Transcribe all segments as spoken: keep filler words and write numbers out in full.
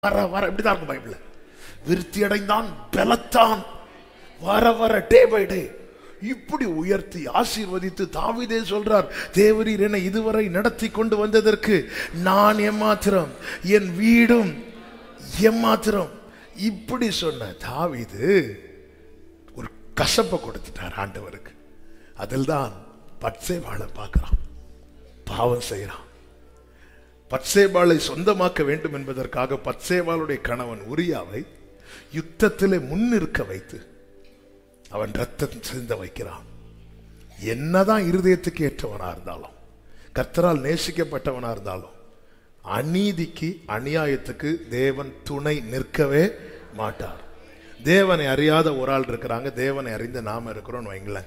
வர வர இப்படிதான் இருக்கும் பைபிள். விருத்தி அடைந்தான், பலத்தான், வர வர டே பை டே இப்படி உயர்த்தி ஆசீர்வதித்து தாவீதே சொல்றார், தேவரீர் என்னை இதுவரை நடத்தி கொண்டு வந்ததற்கு நான் எம்மாத்திரம், என் வீடும் எம்மாத்திரம். இப்படி சொன்ன தாவீது ஒரு கசப்பை கொடுத்துட்டார் ஆண்டவருக்கு. அதில் தான் பத்சேபாளை பார்க்கிறான், பாவம் செய்யறான். பத்சேபாளை சொந்தமாக்க வேண்டும் என்பதற்காக பத்சேபாளுடைய கணவன் உரியாவை யுத்தத்திலே முன்னிற்க வைத்து அவன் ரத்தம் சிந்த வைக்கிறான். என்னதான் இருதயத்துக்கு ஏற்றவனா இருந்தாலும், கர்த்தரால் நேசிக்கப்பட்டவனா இருந்தாலும், அநீதிக்கு அநியாயத்துக்கு தேவன் துணை நிற்கவே மாட்டார். தேவனை அறியாத ஒரு ஆள் இருக்கிறாங்க, தேவனை அறிந்த நாம இருக்கிறோம் வைங்களேன்.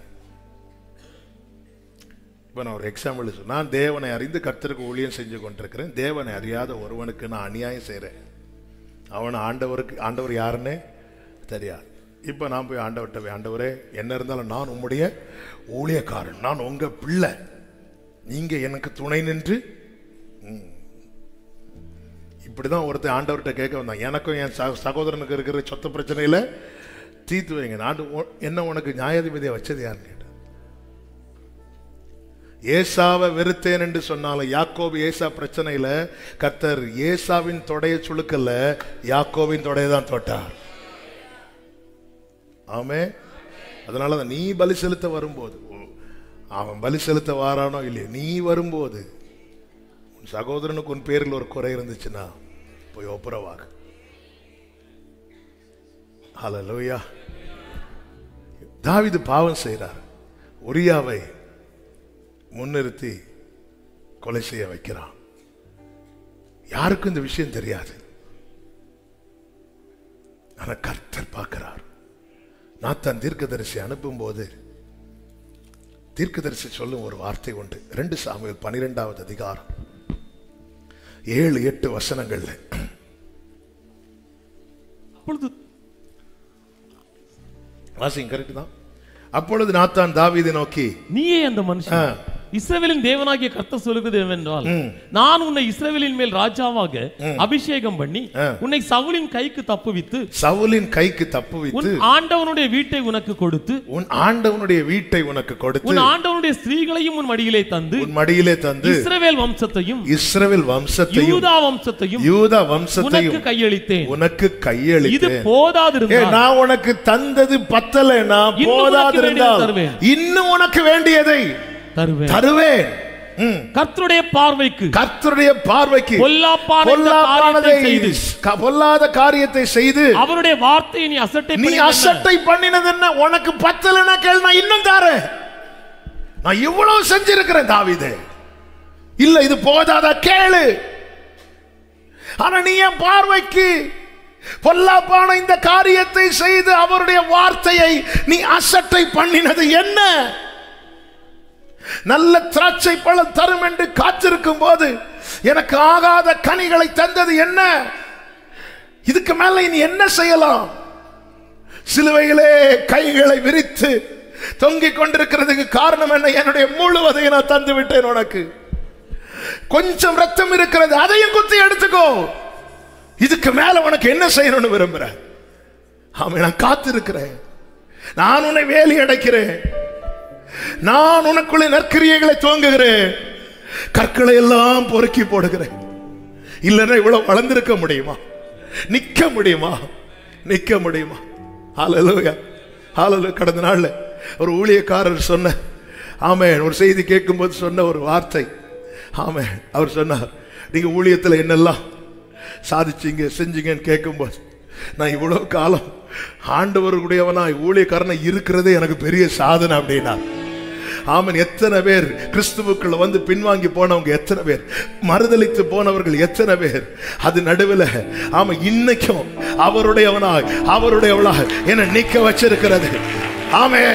இப்போ நான் ஒரு எக்ஸாம்பிள் சொன்னேன், நான் தேவனை அறிந்து கர்த்தருக்கு ஊழியம் செஞ்சு கொண்டிருக்கிறேன். தேவனை அறியாத ஒருவனுக்கு நான் அநியாயம் செய்கிறேன், அவனை ஆண்டவருக்கு ஆண்டவர் யாருன்னே தெரியாது. இப்போ நான் போய் ஆண்டவர்கிட்ட போய், ஆண்டவரே என்ன இருந்தாலும் நான் உம்முடைய ஊழியக்காரன், நான் உங்க பிள்ளை, நீங்க எனக்கு துணை நின்று. இப்படிதான் ஒருத்தர் ஆண்டவர்கிட்ட கேட்க வந்தான், எனக்கும் என் சகோதரனுக்கு இருக்கிற சொத்து பிரச்சனையில தீர்த்து வைங்க, நான் என்ன உனக்கு நியாயாதிபதியை வச்சது யாருன்னு கேட்டேன். ஏசாவை வெறுத்தேன் என்று சொன்னாலும் யாக்கோபு ஏசா பிரச்சனையில கர்த்தர் ஏசாவின் தொடைய சுழுக்கல்ல, யாக்கோவின் தொடைய தான் தொட்டார். ஆமே. அதனாலதான் நீ பலி செலுத்த வரும்போது, அவன் பலி செலுத்த வாரானோ இல்லையோ, நீ வரும்போது உன் சகோதரனுக்கு உன் பேரில் ஒரு குறை இருந்துச்சுன்னா போய் ஒப்புரவாக. ஹல்லேலூயா. தாவீது பாவம் செய்கிறார், உரியாவை முன்னிறுத்தி கொலை செய்ய வைக்கிறான். யாருக்கும் இந்த விஷயம் தெரியாது, ஆனா கர்த்தர் பார்க்கிறார். நாத்தான் தீர்க்கதரிசி அனுப்பும் போது தீர்க்கதரிசி சொல்லும் ஒரு வார்த்தை உண்டு. ரெண்டு சாமுவேல் பனிரெண்டாவது அதிகாரம் ஏழு எட்டு வசனங்கள்ல, வாசிங்க, கரெக்ட் தான். அப்பொழுது நாத்தான் தாவீதை நோக்கி, நீயே அந்த மனுஷன், இஸ்ரவேலின் தேவனாகிய கர்த்தர் சொல்லுகிறது என்னவென்றால், நான் உன்னை இஸ்ரவேலின் மேல் ராஜாவாக அபிஷேகம் பண்ணி உன்னை சவுலின் கைக்கு தப்புவித்து சவுலின் கைக்கு தப்புவித்து உன் ஆண்டவனுடைய வீட்டை உனக்கு கொடுத்து உன் ஆண்டவனுடைய வீட்டை உனக்கு கொடுத்து உன் ஆண்டவனுடைய ஸ்திரீகளையும் உன் மடியிலே தந்து உன் மடியிலே தந்து இஸ்ரவேல் வம்சத்தையும் இஸ்ரவேல் வம்சத்தையும் யூதா வம்சத்தையும் யூதா வம்சத்தையும் உனக்கு கையளித்தேன் உனக்கு கையளித்தேன். இது போதாதிருந்தால், நான் உனக்கு தந்தது பத்தலைனா போதாதிருந்தால் இன்னும் உனக்கு வேண்டியதை தருவேன் தருவேன். கர்த்தருடைய பார்வைக்கு கர்த்தருடைய பார்வைக்கு பொல்லாப்பானதை செய்து பொல்லாத காரியத்தை செய்து அவருடைய வார்த்தையை நீ அசட்டை நீ அசட்டை பண்ணினது என்ன? உனக்கு பத்தலைனா கேள், நான் இன்னும் தரேன். நான் இவ்வளவு செஞ்சிருக்கிறேன் தாவீதே, இல்ல இது போதாதா கேளு. ஆனா நீ என் பார்வைக்கு பொல்லாப்பான இந்த காரியத்தை செய்து அவருடைய வார்த்தையை நீ அசட்டை பண்ணினது என்ன? நல்ல திராட்சை பழம் தரும் என்று காத்திருக்கும் போது எனக்கு ஆகாத கனிகளை தந்தது என்ன? இதுக்கு மேல நீ என்ன செய்யலாம்? சிலுவையிலே கைகளை விரித்து தொங்கிக் கொண்டிருக்கிறதுக்கு காரணம் என்ன? என்னுடைய முழுவதை நான் தந்து விட்டேன் உனக்கு. கொஞ்சம் ரத்தம் இருக்கிறது, அதையும் குத்தி எடுத்துக்கோ. இதுக்கு மேல உனக்கு என்ன செய்யணும்னு விரும்புறேன்? ஆமா, நான் காத்திருக்கிறேன், நான் உன்னை வேலி அடைக்கிறேன், நான் உனக்குள்ளே நற்கிரியைகளை துவங்குகிறேன், கற்களை எல்லாம் பொறுக்கி போடுகிறேன். இல்லைன்னா இவ்வளவு வளர்ந்திருக்க முடியுமா? நிக்க முடியுமா? நிக்க முடியுமா? ஹல்லேலூயா, ஹல்லேலூயா. கடந்த நாள்ல ஒரு ஊழியக்காரர் சொன்ன, ஆமென், ஒரு செய்தி கேட்கும் போது சொன்ன ஒரு வார்த்தை, ஆமென். அவர் சொன்னார், நீங்க ஊழியத்தில் என்னெல்லாம் சாதிச்சீங்க செஞ்சீங்கன்னு கேட்கும்போது, நான் இவ்வளவு காலம் ஆண்டவருடையவனா ஊழியக்காரனை இருக்கிறதே எனக்கு பெரிய சாதனை அப்படின்னா. ஆமன். எத்தனை பேர் கிறிஸ்துவுக்குள்ள வந்து பின்வாங்கி போனவங்க எத்தனை பேர், மறுதலித்து போனவர்கள் எத்தனை பேர், அது நடுவில் ஆமா இன்னைக்கும் அவருடையவனாய் அவருடையவளாய் என்ன நிக்க வச்சிருக்கிறது. ஆமே,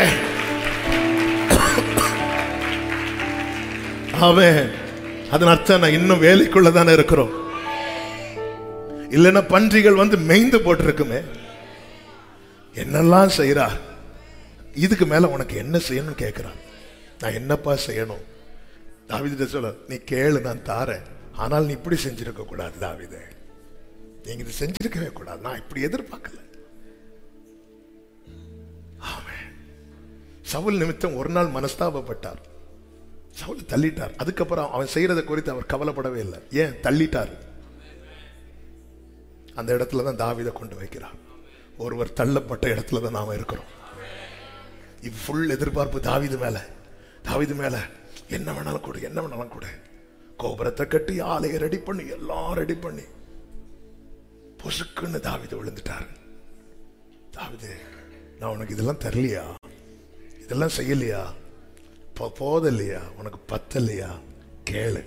ஆமே. அதன் அர்த்தம் நான் இன்னும் வேலைக்குள்ள தானே இருக்கிறோம். இல்லைன்னா பன்றிகள் வந்து மேய்ந்து போட்டிருக்குமே. என்னெல்லாம் செய்யறா, இதுக்கு மேல உனக்கு என்ன செய்யணும்னு கேட்கிறான். நான் என்னப்பா செய்யணும்? தாவீது சொல்ல, நீ கேளு, நான் தாரேன். ஆனால் நீ இப்படி செஞ்சிருக்க கூடாது தாவீதே. நீங்க இது செஞ்சிருக்கவே கூடாது, நான் இப்படி எதிர்பார்க்கல. ஆமென். சவுல் நிமித்தம் ஒரு நாள் மனஸ்தாபப்பட்டார், சவுல் தள்ளிட்டார். அதுக்கப்புறம் அவன் செய்யறதை குறித்து அவர் கவலைப்படவே இல்லை. ஏன் தள்ளிட்டார்? அந்த இடத்துல தான் தாவீதை கொண்டு வைக்கிறார். ஒருவர் தள்ளப்பட்ட இடத்துல தான் நாம இருக்கிறோம். ஃபுல் எதிர்பார்ப்பு தாவீது மேல, தாவீது மேல என்ன வேணாலும் கொடு, என்ன வேணாலும் கொடு. கோபுரத்தை கட்டி ஆலையை ரெடி பண்ணி எல்லாம் ரெடி பண்ணி பொசுக்குன்னு தாவீது விழுந்துட்டார். தாவீது, நான் உனக்கு இதெல்லாம் தரலையா, இதெல்லாம் செய்யலையா, போதலையா, உனக்கு பத்தலையா, கேளு,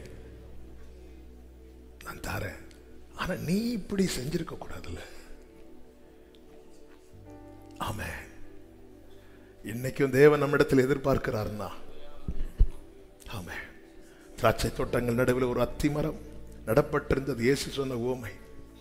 நான் தரேன். ஆனா நீ இப்படி செஞ்சிருக்க கூடாதுல்ல. ஆமென். இன்னைக்கும் தேவன் நம்மிடத்தில் எதிர்பார்க்கிறார்னா, ஆமென். திராட்சை தோட்டங்கள் நடுவில் ஒரு அத்திமரம் நடப்பட்டிருந்தது. இயேசு சொன்ன உவமை.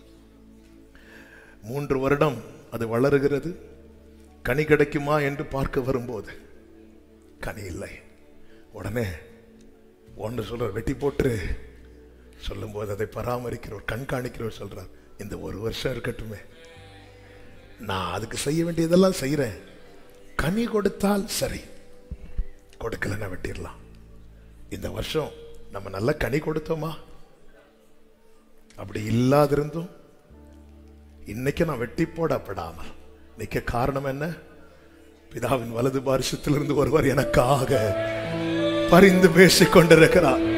மூன்று வருடம் அது வளருகிறது. கனி கிடைக்குமா என்று பார்க்க வரும்போது கனி இல்லை. உடனே ஒன்று சொல்ற, வெட்டி போட்டு சொல்லும் போது அதை பராமரிக்கிறவர், கண்காணிக்கிறவர் சொல்றார், இந்த ஒரு வருஷம் இருக்கட்டுமே, நான் அதுக்கு செய்ய வேண்டியதெல்லாம் செய்யறேன், கனி கொடுத்தால் சரி, கொடுக்கலன்னா வெட்டிடலாம். இந்த வருஷம் நம்ம நல்ல கனி கொடுத்தோமா? அப்படி இல்லாதிருந்தும் இன்னைக்கு நான் வெட்டி போடப்படாமல் நிக்க காரணம் என்ன? பிதாவின் வலது பாரிசத்திலிருந்து ஒருவர் எனக்காக பரிந்து பேசிக் கொண்டிருக்கிறார்.